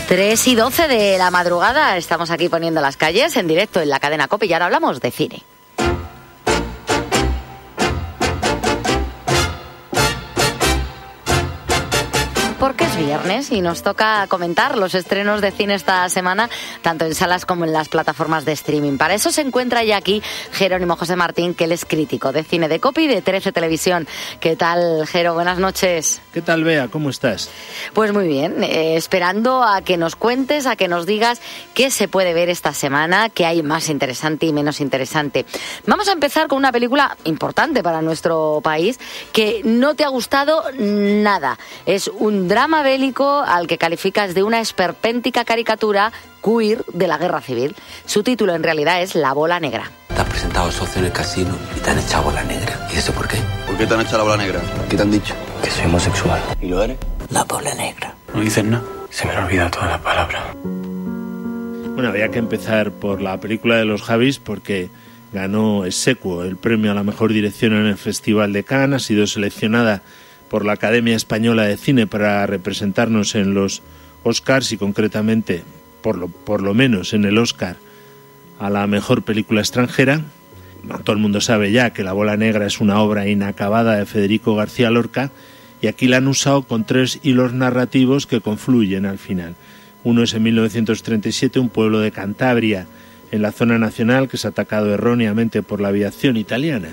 3:12 de la madrugada, estamos aquí poniendo las calles en directo en la cadena COPE y ahora hablamos de cine. Porque es viernes y nos toca comentar los estrenos de cine esta semana, tanto en salas como en las plataformas de streaming. Para eso se encuentra ya aquí Jerónimo José Martín, que él es crítico de cine de COPE y de 13 Televisión. ¿Qué tal, Jero? Buenas noches. ¿Qué tal, Bea? ¿Cómo estás? Pues muy bien, esperando a que nos cuentes, a que nos digas qué se puede ver esta semana, qué hay más interesante y menos interesante. Vamos a empezar con una película importante para nuestro país que no te ha gustado nada. Es un drama bélico al que calificas de una esperpéntica caricatura queer de la guerra civil. Su título en realidad es La bola negra. Te has presentado socio en el casino y te han echado bola negra. ¿Y eso por qué? ¿Por qué te han echado la bola negra? ¿Qué te han dicho? Que soy homosexual. ¿Y lo eres? La bola negra. ¿No dices nada? Se me han olvidado todas las palabras. Bueno, había que empezar por la película de los Javis porque ganó exequo el premio a la mejor dirección en el Festival de Cannes, ha sido seleccionada por la Academia Española de Cine para representarnos en los Oscars y concretamente, por lo menos en el Oscar a la mejor película extranjera. Todo el mundo sabe ya que La bola negra es una obra inacabada de Federico García Lorca y aquí la han usado con 3 hilos narrativos que confluyen al final. Uno es en 1937, un pueblo de Cantabria en la zona nacional que es atacado erróneamente por la aviación italiana,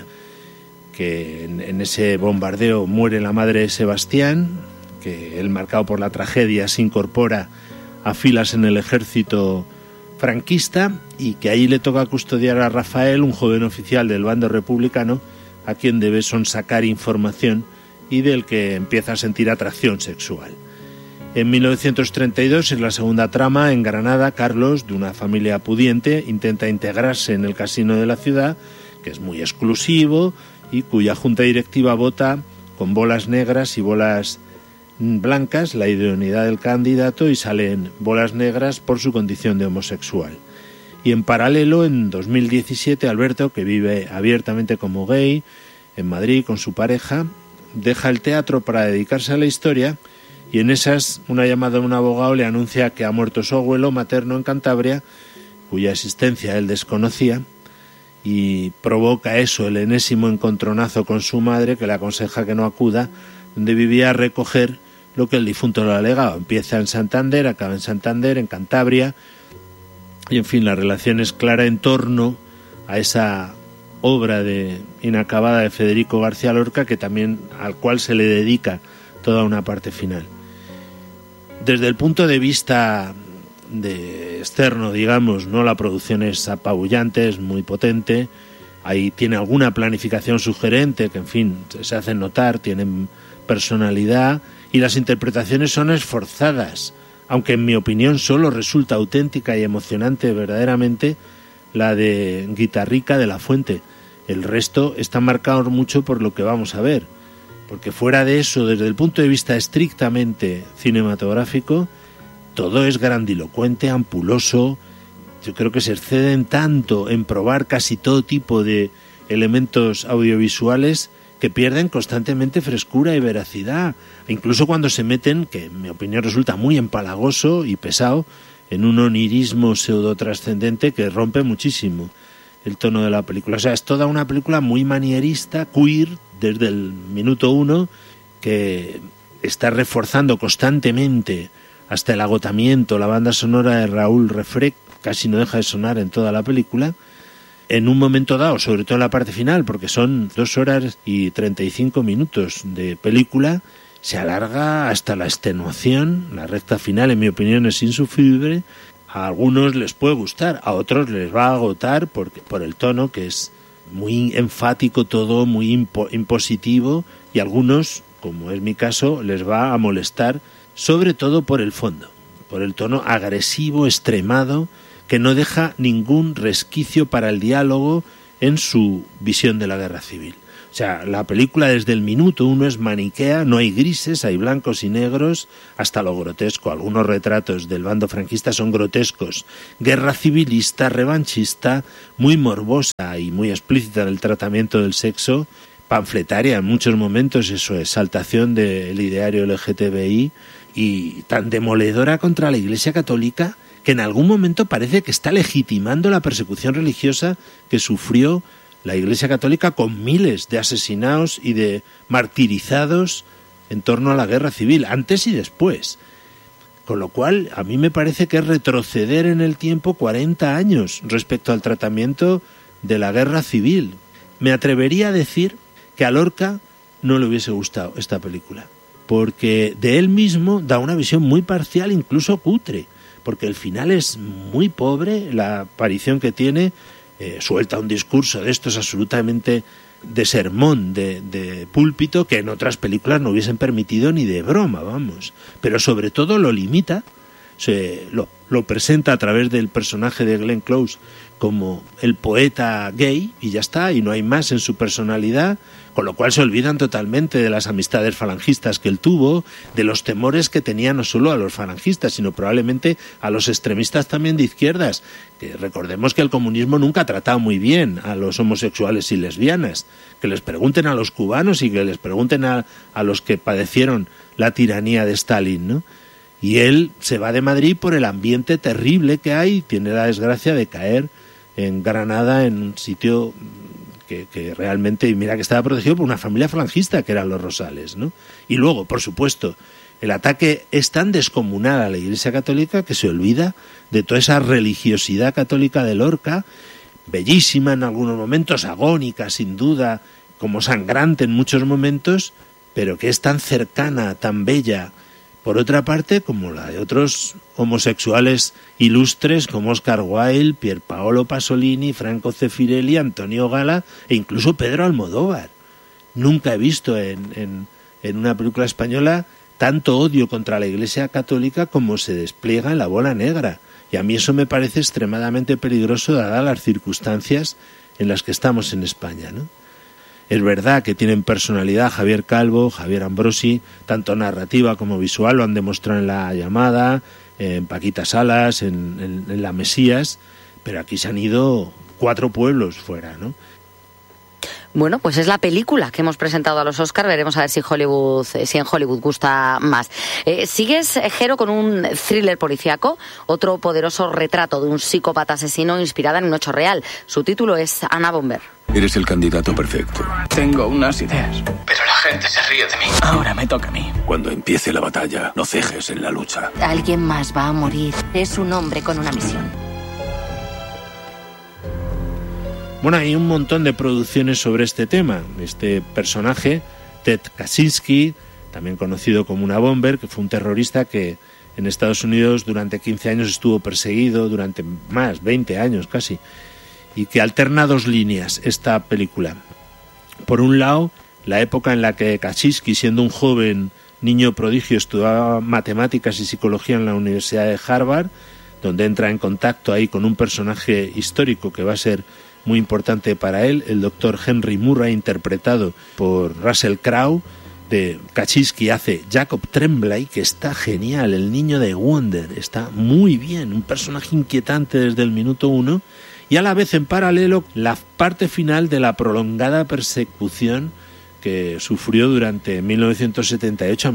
que en ese bombardeo muere la madre de Sebastián, que él, marcado por la tragedia, se incorpora a filas en el ejército franquista y que ahí le toca custodiar a Rafael, un joven oficial del bando republicano, a quien debe sonsacar información y del que empieza a sentir atracción sexual. En 1932, en la segunda trama, en Granada, Carlos, de una familia pudiente, intenta integrarse en el casino de la ciudad, que es muy exclusivo y cuya junta directiva vota con bolas negras y bolas blancas la idoneidad del candidato y salen bolas negras por su condición de homosexual. Y en paralelo, en 2017, Alberto, que vive abiertamente como gay en Madrid con su pareja, deja el teatro para dedicarse a la historia y en esas una llamada de un abogado le anuncia que ha muerto su abuelo materno en Cantabria, cuya existencia él desconocía, y provoca eso, el enésimo encontronazo con su madre, que le aconseja que no acuda, donde vivía, a recoger lo que el difunto le ha legado. Empieza en Santander, acaba en Santander, en Cantabria, y en fin, la relación es clara en torno a esa obra inacabada de Federico García Lorca, que también al cual se le dedica toda una parte final. Desde el punto de vista externo, digamos, no, la producción es apabullante, es muy potente, ahí tiene alguna planificación sugerente que, en fin, se hacen notar, tienen personalidad y las interpretaciones son esforzadas, aunque en mi opinión solo resulta auténtica y emocionante verdaderamente la de Guitarrica de la Fuente. El resto está marcado mucho por lo que vamos a ver, porque fuera de eso, desde el punto de vista estrictamente cinematográfico, todo es grandilocuente, ampuloso. Yo creo que se exceden tanto en probar casi todo tipo de elementos audiovisuales que pierden constantemente frescura y veracidad. Incluso cuando se meten, que en mi opinión resulta muy empalagoso y pesado, en un onirismo pseudo-trascendente que rompe muchísimo el tono de la película. O sea, es toda una película muy manierista, queer, desde el minuto 1, que está reforzando constantemente hasta el agotamiento la banda sonora de Raúl Refrec, casi no deja de sonar en toda la película, en un momento dado, sobre todo en la parte final, porque son 2 horas y 35 minutos de película, se alarga hasta la extenuación. La recta final, en mi opinión, es insufrible. A algunos les puede gustar, a otros les va a agotar por el tono, que es muy enfático todo, muy impositivo, y a algunos, como es mi caso, les va a molestar, sobre todo por el fondo, por el tono agresivo, extremado, que no deja ningún resquicio para el diálogo en su visión de la guerra civil. O sea, la película desde el minuto 1 es maniquea, no hay grises, hay blancos y negros, hasta lo grotesco. Algunos retratos del bando franquista son grotescos. Guerra civilista, revanchista, muy morbosa y muy explícita en el tratamiento del sexo, panfletaria en muchos momentos, eso, exaltación del ideario LGTBI, y tan demoledora contra la Iglesia Católica que en algún momento parece que está legitimando la persecución religiosa que sufrió la Iglesia Católica con miles de asesinados y de martirizados en torno a la guerra civil, antes y después. Con lo cual, a mí me parece que es retroceder en el tiempo 40 años respecto al tratamiento de la guerra civil. Me atrevería a decir que a Lorca no le hubiese gustado esta película, porque de él mismo da una visión muy parcial, incluso cutre, porque el final es muy pobre, la aparición que tiene, suelta un discurso de estos absolutamente de sermón, de púlpito, que en otras películas no hubiesen permitido ni de broma, vamos. Pero sobre todo lo limita, lo presenta a través del personaje de Glenn Close como el poeta gay, y ya está, y no hay más en su personalidad, con lo cual se olvidan totalmente de las amistades falangistas que él tuvo, de los temores que tenía no solo a los falangistas, sino probablemente a los extremistas también de izquierdas, que recordemos que el comunismo nunca ha tratado muy bien a los homosexuales y lesbianas, que les pregunten a los cubanos y que les pregunten a los que padecieron la tiranía de Stalin, ¿no? Y él se va de Madrid por el ambiente terrible que hay, tiene la desgracia de caer en Granada, en un sitio que realmente, y mira que estaba protegido por una familia falangista que eran los Rosales, ¿no? Y luego, por supuesto, el ataque es tan descomunal a la Iglesia Católica que se olvida de toda esa religiosidad católica de Lorca, bellísima en algunos momentos, agónica sin duda, como sangrante en muchos momentos, pero que es tan cercana, tan bella, por otra parte, como la de otros homosexuales ilustres como Oscar Wilde, Pier Paolo Pasolini, Franco Zeffirelli, Antonio Gala e incluso Pedro Almodóvar. Nunca he visto en una película española tanto odio contra la Iglesia Católica como se despliega en La Bola Negra. Y a mí eso me parece extremadamente peligroso dadas las circunstancias en las que estamos en España, ¿no? Es verdad que tienen personalidad Javier Calvo, Javier Ambrosi, tanto narrativa como visual, lo han demostrado en La Llamada, en Paquita Salas, en La Mesías, pero aquí se han ido 4 pueblos fuera, ¿no? Bueno, pues es la película que hemos presentado a los Oscar. Veremos a ver si en Hollywood gusta más. Sigues, Jero, con un thriller policíaco, otro poderoso retrato de un psicópata asesino inspirada en un hecho real. Su título es Anna Bomber. Eres el candidato perfecto. Tengo unas ideas, pero la gente se ríe de mí. Ahora me toca a mí. Cuando empiece la batalla, no cejes en la lucha. Alguien más va a morir. Es un hombre con una misión. Bueno, hay un montón de producciones sobre este tema. Este personaje, Ted Kaczynski, también conocido como Una Bomber, que fue un terrorista que en Estados Unidos durante 15 años estuvo perseguido, durante más, 20 años casi, y que alterna 2 líneas esta película. Por un lado, la época en la que Kaczynski, siendo un joven niño prodigio, estudiaba matemáticas y psicología en la Universidad de Harvard, donde entra en contacto ahí con un personaje histórico que va a ser muy importante para él, el doctor Henry Murray, interpretado por Russell Crowe. De Kaczynski hace Jacob Tremblay, que está genial, el niño de Wonder, está muy bien, un personaje inquietante desde el minuto 1, y a la vez en paralelo la parte final de la prolongada persecución que sufrió durante 1978 a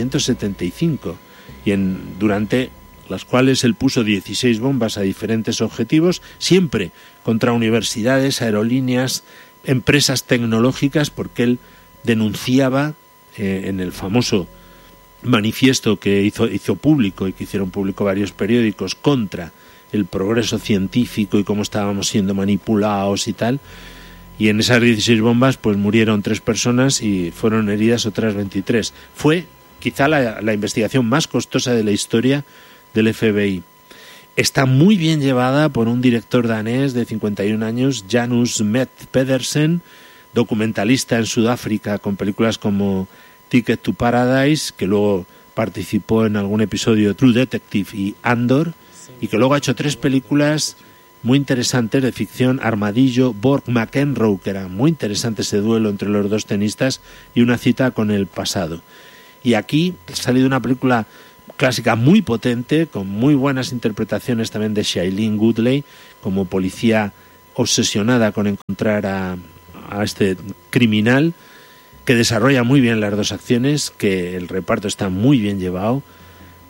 1975, y durante las cuales él puso 16 bombas a diferentes objetivos, siempre contra universidades, aerolíneas, empresas tecnológicas, porque él denunciaba en el famoso manifiesto que hizo público y que hicieron público varios periódicos contra el progreso científico y cómo estábamos siendo manipulados y tal. Y en esas 16 bombas pues murieron 3 personas y fueron heridas otras 23. Fue quizá la investigación más costosa de la historia del FBI. Está muy bien llevada por un director danés de 51 años, Janus Met Pedersen, documentalista en Sudáfrica con películas como Ticket to Paradise, que luego participó en algún episodio de True Detective y Andor, y que luego ha hecho 3 películas muy interesantes de ficción, Armadillo, Borg-McEnroe, que era muy interesante ese duelo entre los 2 tenistas, y Una cita con el pasado. Y aquí ha salido una película clásica muy potente, con muy buenas interpretaciones también de Shailene Woodley, como policía obsesionada con encontrar a este criminal, que desarrolla muy bien las 2 acciones, que el reparto está muy bien llevado.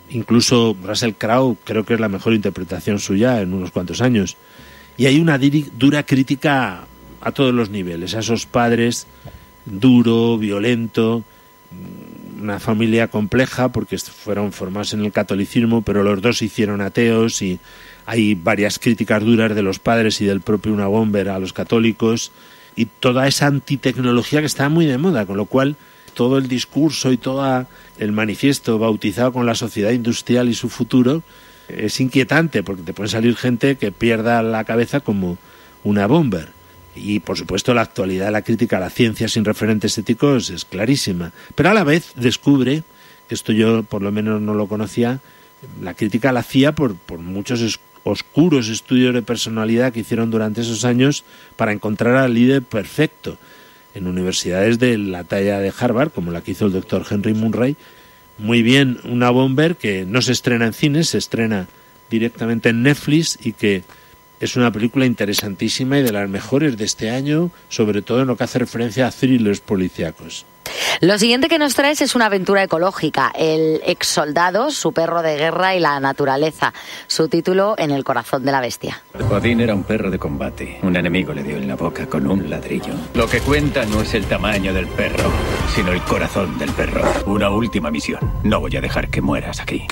Incluso Russell Crowe creo que es la mejor interpretación suya en unos cuantos años. Y hay una dura crítica a todos los niveles, a esos padres, duro, violento, una familia compleja porque fueron formados en el catolicismo, pero los dos se hicieron ateos y hay varias críticas duras de los padres y del propio Una Bomber a los católicos y toda esa antitecnología que está muy de moda, con lo cual todo el discurso y todo el manifiesto bautizado con la sociedad industrial y su futuro es inquietante porque te puede salir gente que pierda la cabeza como Una Bomber. Y por supuesto la actualidad de la crítica a la ciencia sin referentes éticos es clarísima, pero a la vez descubre, que esto yo por lo menos no lo conocía, la crítica la hacía por muchos oscuros estudios de personalidad que hicieron durante esos años para encontrar al líder perfecto en universidades de la talla de Harvard, como la que hizo el doctor Henry Murray. Muy bien, Una Bomber, que no se estrena en cines, se estrena directamente en Netflix y que es una película interesantísima y de las mejores de este año, sobre todo en lo que hace referencia a thrillers policíacos. Lo siguiente que nos traes es una aventura ecológica, El exsoldado, su perro de guerra y la naturaleza. Su título, En el corazón de la bestia. Odín era un perro de combate. Un enemigo le dio en la boca con un ladrillo. Lo que cuenta no es el tamaño del perro, sino el corazón del perro. Una última misión. No voy a dejar que mueras aquí.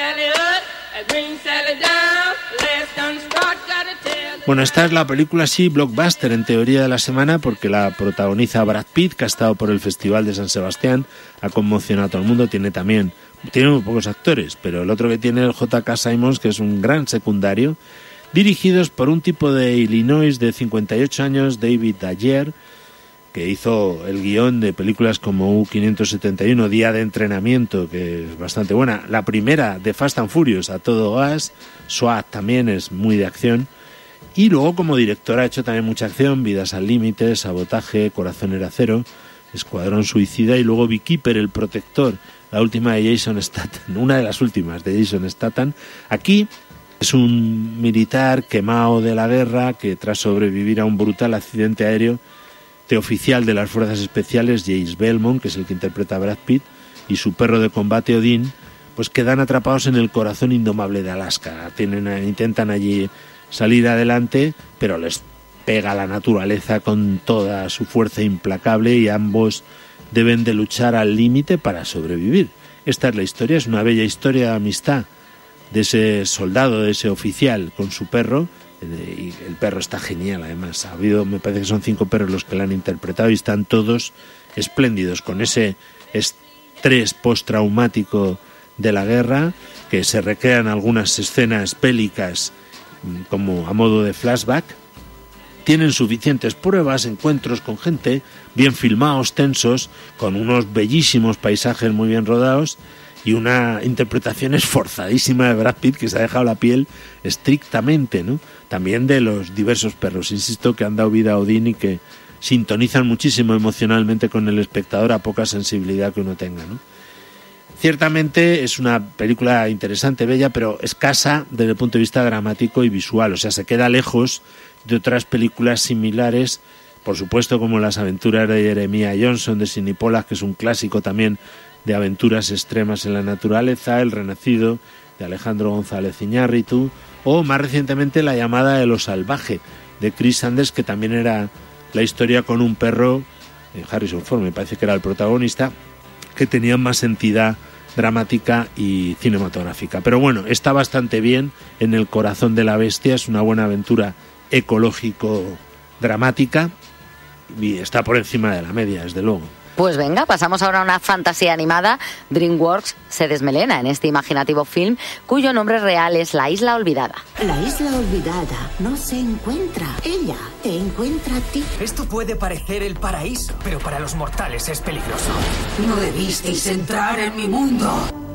Bueno, esta es la película sí blockbuster en teoría de la semana porque la protagoniza Brad Pitt, que ha estado por el Festival de San Sebastián, ha conmocionado a todo el mundo, tiene muy pocos actores, pero el otro que tiene el J.K. Simmons, que es un gran secundario, dirigidos por un tipo de Illinois de 58 años, David Ayer, que hizo el guión de películas como U-571, Día de Entrenamiento, que es bastante buena, la primera de Fast and Furious, A Todo Gas, SWAT también es muy de acción, y luego como director ha hecho también mucha acción, Vidas al Límite, Sabotaje, Corazón era Cero, Escuadrón Suicida y luego Beekeeper, El Protector, la última de Jason Statham, una de las últimas de Jason Statham. Aquí es un militar quemado de la guerra que tras sobrevivir a un brutal accidente aéreo, oficial de las Fuerzas Especiales, James Belmont, que es el que interpreta a Brad Pitt, y su perro de combate, Odín, pues quedan atrapados en el corazón indomable de Alaska. Intentan allí salir adelante, pero les pega la naturaleza con toda su fuerza implacable y ambos deben de luchar al límite para sobrevivir. Esta es la historia, es una bella historia de amistad de ese soldado, de ese oficial con su perro. Y el perro está genial, además. Me parece que son 5 perros los que la han interpretado y están todos espléndidos, con ese estrés postraumático de la guerra, que se recrean algunas escenas bélicas como a modo de flashback. Tienen suficientes pruebas, encuentros con gente, bien filmados, tensos, con unos bellísimos paisajes muy bien rodados y una interpretación esforzadísima de Brad Pitt, que se ha dejado la piel estrictamente, ¿no? También de los diversos perros, insisto, que han dado vida a Odín y que sintonizan muchísimo emocionalmente con el espectador a poca sensibilidad que uno tenga, ¿no? Ciertamente es una película interesante, bella, pero escasa desde el punto de vista dramático y visual, o sea, se queda lejos de otras películas similares, por supuesto como Las aventuras de Jeremiah Johnson de Sidney Pollack, que es un clásico también de aventuras extremas en la naturaleza, El Renacido de Alejandro González Iñárritu, o más recientemente La llamada de lo salvaje de Chris Sanders, que también era la historia con un perro, Harrison Ford me parece que era el protagonista, que tenía más entidad dramática y cinematográfica. Pero bueno, está bastante bien. En el corazón de la bestia, es una buena aventura ecológico-dramática y está por encima de la media, desde luego. Pues venga, pasamos ahora a una fantasía animada. DreamWorks se desmelena en este imaginativo film cuyo nombre real es La Isla Olvidada. La Isla Olvidada no se encuentra. Ella te encuentra a ti. Esto puede parecer el paraíso, pero para los mortales es peligroso. No debisteis entrar en mi mundo.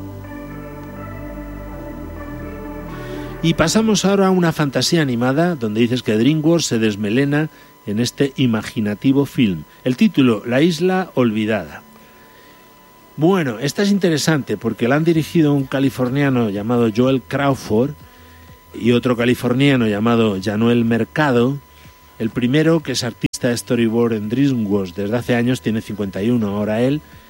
Y pasamos ahora a una fantasía animada donde dices que DreamWorks se desmelena en este imaginativo film. El título, La Isla Olvidada. Bueno, esta es interesante porque la han dirigido un californiano llamado Joel Crawford y otro californiano llamado Januel Mercado. El primero, que es artista de storyboard en DreamWorks desde hace años, tiene 51 ahora él,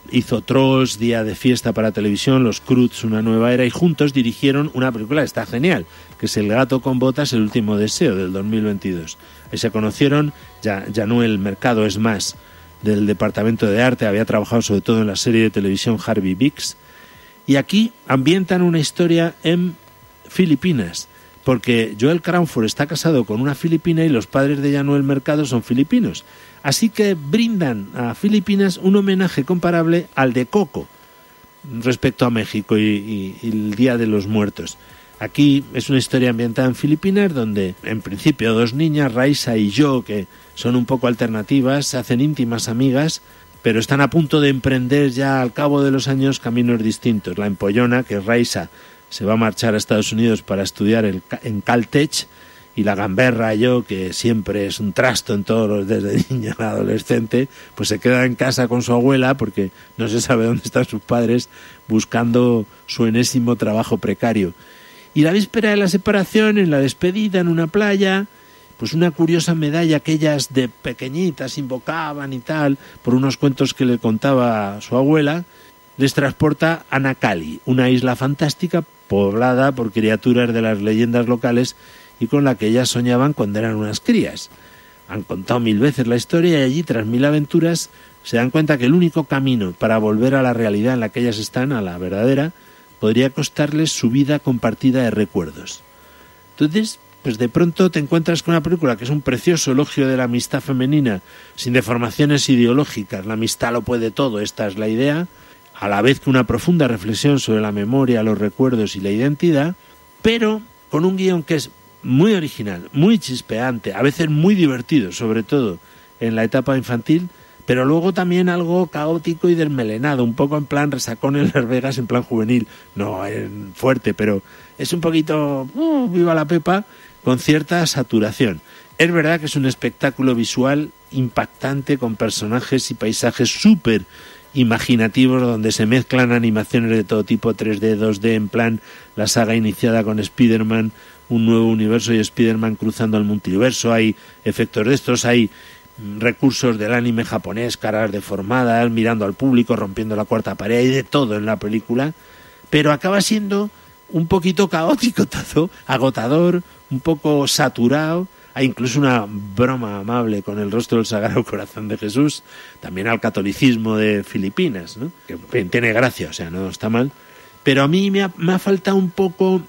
hizo Trolls, Día de Fiesta para Televisión, Los Croods, Una Nueva Era, y juntos dirigieron una película que está genial, que es El Gato con Botas, El Último Deseo, del 2022. Ahí se conocieron. Januel Mercado es más del Departamento de Arte, había trabajado sobre todo en la serie de televisión Harvey Biggs, y aquí ambientan una historia en Filipinas, porque Joel Crawford está casado con una filipina y los padres de Januel Mercado son filipinos. Así que brindan a Filipinas un homenaje comparable al de Coco respecto a México y el Día de los Muertos. Aquí es una historia ambientada en Filipinas donde, en principio, dos niñas, Raisa y Jo, que son un poco alternativas, se hacen íntimas amigas, pero están a punto de emprender ya al cabo de los años caminos distintos. La empollona, que es Raisa, se va a marchar a Estados Unidos para estudiar en Caltech, y la gamberra, yo, que siempre es un trasto en todos los, desde niña a adolescente, pues se queda en casa con su abuela porque no se sabe dónde están sus padres, buscando su enésimo trabajo precario. Y la víspera de la separación, en la despedida en una playa, pues una curiosa medalla que ellas de pequeñitas invocaban y tal, por unos cuentos que le contaba su abuela, les transporta a Nakali, una isla fantástica poblada por criaturas de las leyendas locales y con la que ellas soñaban cuando eran unas crías. Han contado 1000 veces la historia y allí, tras 1000 aventuras, se dan cuenta que el único camino para volver a la realidad en la que ellas están, a la verdadera, podría costarles su vida compartida de recuerdos. Entonces, pues de pronto te encuentras con una película que es un precioso elogio de la amistad femenina, sin deformaciones ideológicas. La amistad lo puede todo, esta es la idea, a la vez que una profunda reflexión sobre la memoria, los recuerdos y la identidad, pero con un guión que es muy original, muy chispeante, a veces muy divertido, sobre todo en la etapa infantil, pero luego también algo caótico y desmelenado, un poco en plan Resacón en Las Vegas, en plan juvenil, no fuerte, pero es un poquito viva la pepa, con cierta saturación. Es verdad que es un espectáculo visual impactante, con personajes y paisajes súper imaginativos, donde se mezclan animaciones de todo tipo, 3D, 2D, en plan la saga iniciada con Spider-Man, un nuevo universo y Spider-Man cruzando el multiverso. Hay efectos de estos, hay recursos del anime japonés, caras deformadas, mirando al público, rompiendo la cuarta pared, hay de todo en la película, pero acaba siendo un poquito caótico todo, agotador, un poco saturado. Hay incluso una broma amable con el rostro del Sagrado Corazón de Jesús, también al catolicismo de Filipinas, ¿no? Que tiene gracia, o sea, no está mal, pero a mí me ha faltado un poco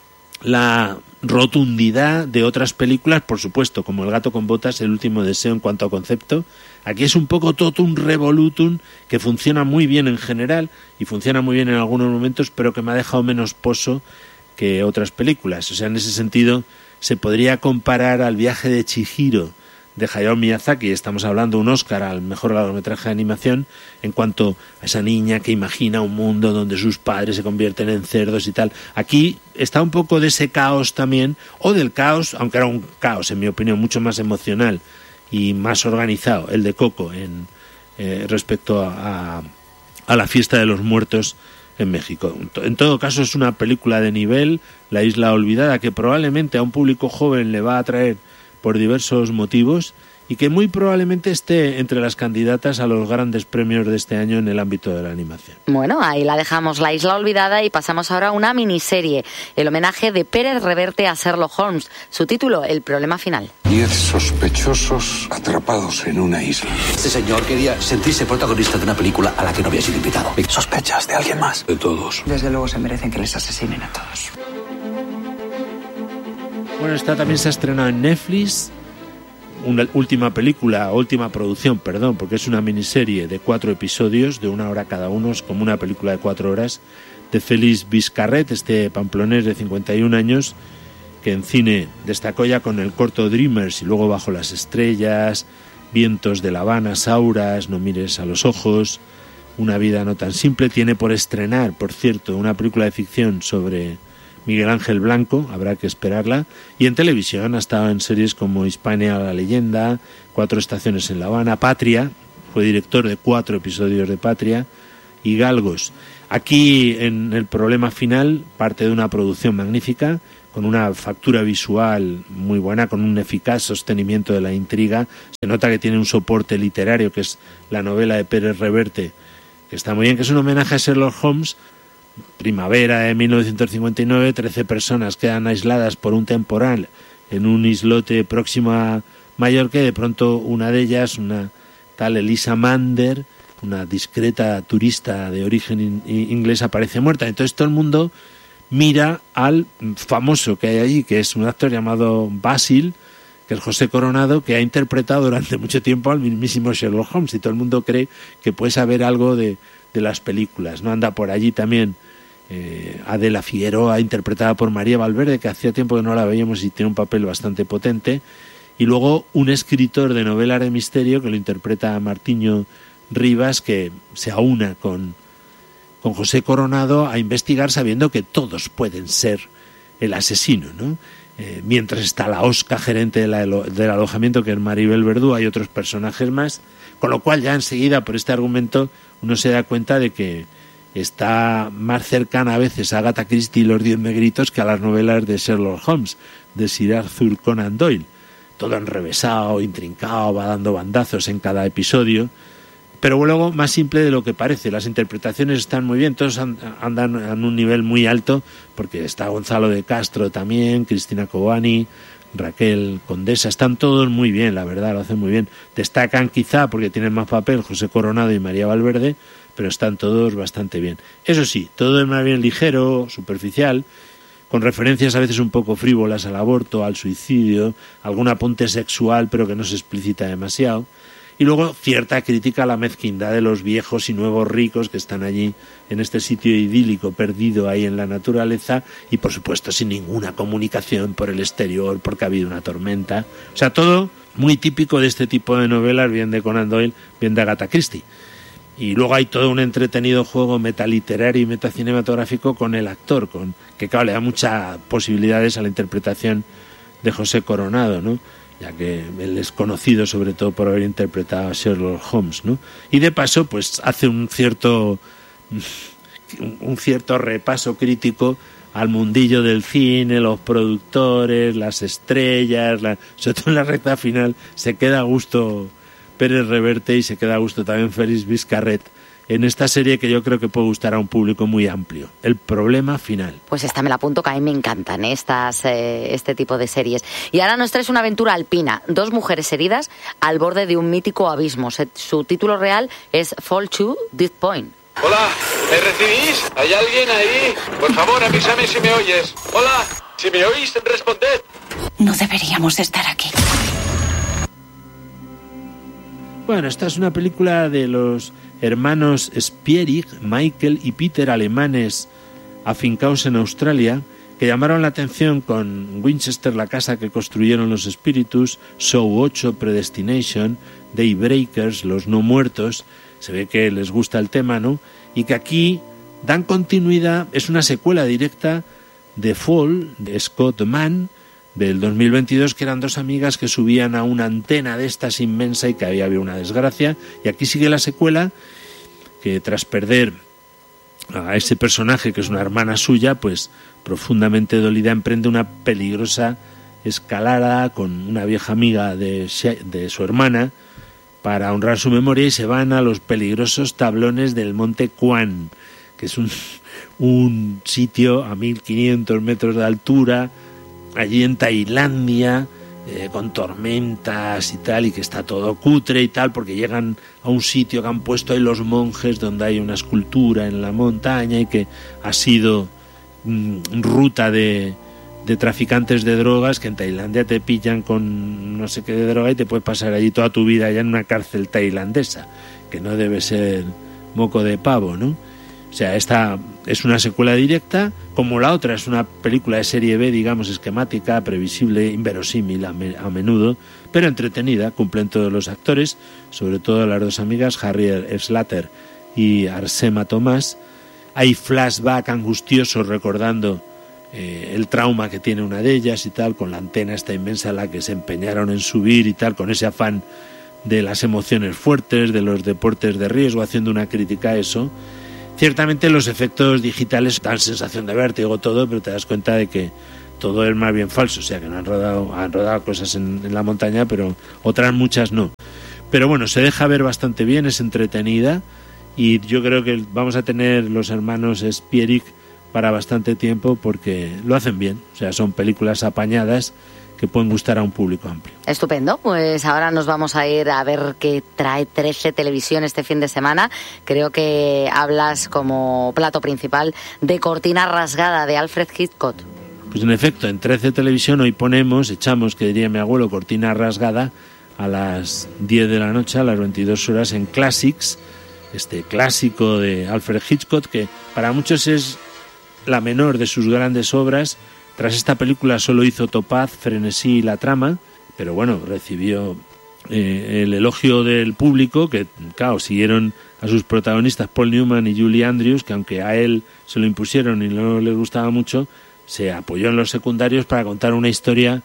la rotundidad de otras películas, por supuesto, como El Gato con Botas, El Último Deseo en cuanto a concepto. Aquí es un poco totum revolutum, que funciona muy bien en general y funciona muy bien en algunos momentos, pero que me ha dejado menos pozo que otras películas. O sea, en ese sentido se podría comparar al Viaje de Chihiro de Hayao Miyazaki. Estamos hablando de un Oscar al mejor largometraje de animación, en cuanto a esa niña que imagina un mundo donde sus padres se convierten en cerdos y tal. Aquí está un poco de ese caos también, o del caos, aunque era un caos, en mi opinión, mucho más emocional y más organizado, el de Coco, respecto a la fiesta de los muertos en México. En todo caso, es una película de nivel, La Isla Olvidada, que probablemente a un público joven le va a atraer por diversos motivos y que muy probablemente esté entre las candidatas a los grandes premios de este año en el ámbito de la animación. Bueno, ahí la dejamos, La Isla Olvidada, y pasamos ahora a una miniserie, el homenaje de Pérez Reverte a Sherlock Holmes. Su título, El problema final. 10 sospechosos atrapados en una isla. Este señor quería sentirse protagonista de una película a la que no había sido invitado. ¿Sospechas de alguien más? De todos. Desde luego se merecen que les asesinen a todos. Bueno, esta también se ha estrenado en Netflix, una última producción, porque es una miniserie de 4 episodios, de 1 hora cada uno, es como una película de 4 horas, de Félix Vizcarret, este pamplonés de 51 años, que en cine destacó ya con el corto Dreamers y luego Bajo las estrellas, Vientos de La Habana, Sauras, No mires a los ojos, Una vida no tan simple. Tiene por estrenar, por cierto, una película de ficción sobre Miguel Ángel Blanco, habrá que esperarla, y en televisión ha estado en series como Hispania la leyenda, 4 estaciones en La Habana, Patria, fue director de 4 episodios de Patria, y Galgos. Aquí, en El problema final, parte de una producción magnífica, con una factura visual muy buena, con un eficaz sostenimiento de la intriga. Se nota que tiene un soporte literario, que es la novela de Pérez Reverte, que está muy bien, que es un homenaje a Sherlock Holmes. Primavera de 1959, 13 personas quedan aisladas por un temporal en un islote próximo a Mallorca, y de pronto una de ellas, una tal Elisa Mander, una discreta turista de origen inglés, aparece muerta. Entonces todo el mundo mira al famoso que hay allí, que es un actor llamado Basil, que es José Coronado, que ha interpretado durante mucho tiempo al mismísimo Sherlock Holmes, y todo el mundo cree que puede saber algo de las películas, ¿no? Anda por allí también Adela Figueroa, interpretada por María Valverde, que hacía tiempo que no la veíamos y tiene un papel bastante potente, y luego un escritor de novelas de misterio que lo interpreta Martiño Rivas, que se aúna con José Coronado a investigar, sabiendo que todos pueden ser el asesino, ¿no? Mientras está la Osca, gerente del alojamiento, que es Maribel Verdú, hay otros personajes más, con lo cual ya enseguida, por este argumento, uno se da cuenta de que está más cercana a veces a Agatha Christie y los 10 negritos que a las novelas de Sherlock Holmes, de Sir Arthur Conan Doyle. Todo enrevesado, intrincado, va dando bandazos en cada episodio, pero luego más simple de lo que parece. Las interpretaciones están muy bien, todos andan a un nivel muy alto, porque está Gonzalo de Castro también, Cristina Cobani, Raquel Condesa, están todos muy bien, la verdad, lo hacen muy bien. Destacan quizá, porque tienen más papel, José Coronado y María Valverde, pero están todos bastante bien. Eso sí, todo es más bien ligero, superficial, con referencias a veces un poco frívolas al aborto, al suicidio, algún apunte sexual, pero que no se explicita demasiado. Y luego cierta crítica a la mezquindad de los viejos y nuevos ricos que están allí en este sitio idílico, perdido ahí en la naturaleza, y por supuesto sin ninguna comunicación por el exterior, porque ha habido una tormenta. O sea, todo muy típico de este tipo de novelas, bien de Conan Doyle, bien de Agatha Christie. Y luego hay todo un entretenido juego metaliterario y metacinematográfico con el actor, que claro, le da muchas posibilidades a la interpretación de José Coronado, ¿no? Ya que él es conocido sobre todo por haber interpretado a Sherlock Holmes, ¿no? Y de paso, pues hace un cierto repaso crítico al mundillo del cine, los productores, las estrellas, sobre todo en la recta final se queda a gusto Pérez Reverte y se queda a gusto también Félix Vizcarret en esta serie, que yo creo que puede gustar a un público muy amplio. El problema final. Pues esta me la apunto, que a mí me encantan este tipo de series. Y ahora nos traes una aventura alpina. 2 mujeres heridas al borde de un mítico abismo. Su título real es Fall to Death Point. Hola, ¿me recibís? ¿Hay alguien ahí? Por favor, avísame si me oyes. Hola, si me oís, responded. No deberíamos estar aquí. Bueno, esta es una película de los hermanos Spierig, Michael y Peter, alemanes afincados en Australia, que llamaron la atención con Winchester, la casa que construyeron los espíritus, Show 8, Predestination, Daybreakers, Los no muertos. Se ve que les gusta el tema, ¿no? Y que aquí dan continuidad, es una secuela directa de Fall, de Scott Mann, del 2022, que eran 2 amigas que subían a una antena de estas inmensa y que había habido una desgracia. Y aquí sigue la secuela, que tras perder a ese personaje, que es una hermana suya, pues profundamente dolida, emprende una peligrosa escalada con una vieja amiga de su hermana para honrar su memoria, y se van a los peligrosos tablones del Monte Kwan, que es un sitio a 1500 metros de altura, allí en Tailandia, con tormentas y tal, y que está todo cutre y tal, porque llegan a un sitio que han puesto ahí los monjes, donde hay una escultura en la montaña, y que ha sido ruta de traficantes de drogas, que en Tailandia te pillan con no sé qué de droga y te puedes pasar allí toda tu vida ya en una cárcel tailandesa, que no debe ser moco de pavo, ¿no? O sea, esta es una secuela directa, como la otra es una película de serie B, digamos, esquemática, previsible, inverosímil a menudo, pero entretenida. Cumplen todos los actores, sobre todo las 2 amigas, Harriet Slater y Arsema Tomás. Hay flashback angustiosos recordando el trauma que tiene una de ellas y tal, con la antena esta inmensa en la que se empeñaron en subir y tal, con ese afán de las emociones fuertes, de los deportes de riesgo, haciendo una crítica a eso. Ciertamente los efectos digitales dan sensación de vértigo todo, pero te das cuenta de que todo es más bien falso, o sea que han rodado cosas en la montaña, pero otras muchas no. Pero bueno, se deja ver bastante bien, es entretenida, y yo creo que vamos a tener los hermanos Spierig para bastante tiempo porque lo hacen bien. O sea, son películas apañadas que pueden gustar a un público amplio. Estupendo, pues ahora nos vamos a ir a ver qué trae 13 Televisión este fin de semana. Creo que hablas como plato principal de Cortina rasgada de Alfred Hitchcock. Pues en efecto, en 13 Televisión hoy echamos, que diría mi abuelo, Cortina rasgada a las 10 de la noche, a las 22 horas en Classics, este clásico de Alfred Hitchcock, que para muchos es la menor de sus grandes obras. Tras esta película solo hizo Topaz, Frenesí y La Trama, pero bueno, recibió el elogio del público, que claro, siguieron a sus protagonistas Paul Newman y Julie Andrews, que aunque a él se lo impusieron y no les gustaba mucho, se apoyó en los secundarios para contar una historia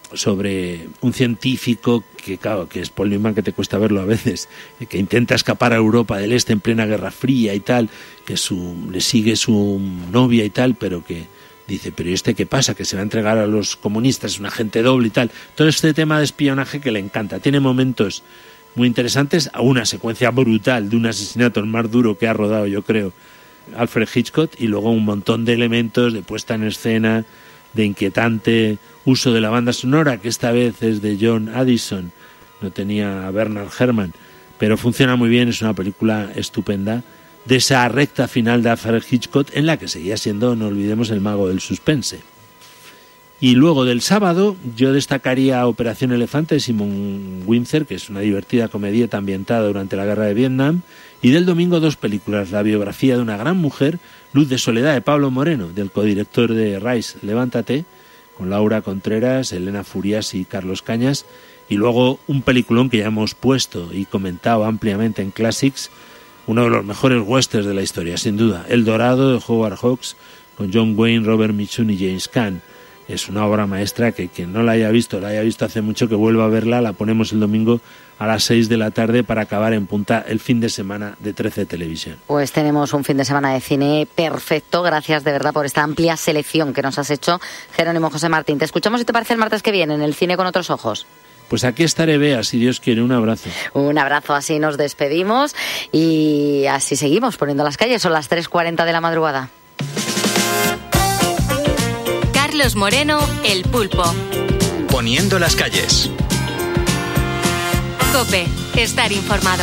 sobre un científico que, claro, que es Paul Newman, que te cuesta verlo a veces, que intenta escapar a Europa del Este en plena Guerra Fría y tal, que le sigue su novia y tal, pero que dice, pero ¿este qué pasa? Que se va a entregar a los comunistas, es un agente doble y tal. Todo este tema de espionaje que le encanta. Tiene momentos muy interesantes, a una secuencia brutal de un asesinato, el más duro que ha rodado, yo creo, Alfred Hitchcock, y luego un montón de elementos de puesta en escena, de inquietante uso de la banda sonora, que esta vez es de John Addison, no tenía a Bernard Herrmann, pero funciona muy bien, es una película estupenda, de esa recta final de Alfred Hitchcock, en la que seguía siendo, no olvidemos, el mago del suspense. Y luego del sábado yo destacaría Operación Elefante de Simon Windsor, que es una divertida comedieta ambientada durante la guerra de Vietnam, y del domingo 2 películas, la biografía de una gran mujer, Luz de Soledad de Pablo Moreno, del codirector de Rise, Levántate, con Laura Contreras, Elena Furias y Carlos Cañas, y luego un peliculón que ya hemos puesto y comentado ampliamente en Classics, uno de los mejores westerns de la historia, sin duda, El Dorado de Howard Hawks, con John Wayne, Robert Mitchum y James Caan. Es una obra maestra que quien no la haya visto hace mucho, que vuelva a verla. La ponemos el domingo a las 6 de la tarde para acabar en punta el fin de semana de 13 Televisión. Pues tenemos un fin de semana de cine perfecto. Gracias de verdad por esta amplia selección que nos has hecho, Jerónimo José Martín. Te escuchamos, si te parece, el martes que viene en El Cine con Otros Ojos. Pues aquí estaré, Bea, si Dios quiere. Un abrazo. Un abrazo, así nos despedimos y así seguimos poniendo las calles. Son las 3:40 de la madrugada. Carlos Moreno, El Pulpo. Poniendo las calles. COPE, estar informado.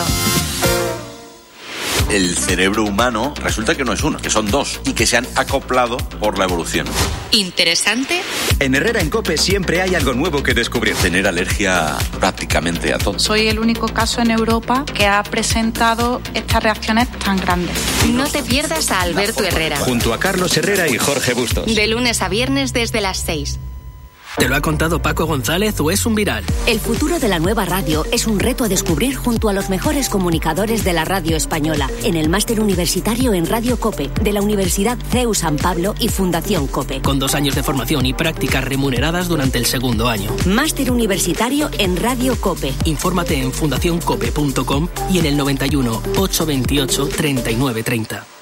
El cerebro humano resulta que no es uno, que son dos y que se han acoplado por la evolución. ¿Interesante? En Herrera en COPE siempre hay algo nuevo que descubrir. Tener alergia prácticamente a todo. Soy el único caso en Europa que ha presentado estas reacciones tan grandes. No te pierdas a Alberto Herrera. Junto a Carlos Herrera y Jorge Bustos. De lunes a viernes desde las 6. ¿Te lo ha contado Paco González o es un viral? El futuro de la nueva radio es un reto a descubrir junto a los mejores comunicadores de la radio española en el Máster Universitario en Radio COPE de la Universidad CEU San Pablo y Fundación COPE. Con 2 años de formación y prácticas remuneradas durante el segundo año. Máster Universitario en Radio COPE. Infórmate en fundacioncope.com y en el 91 828 3930.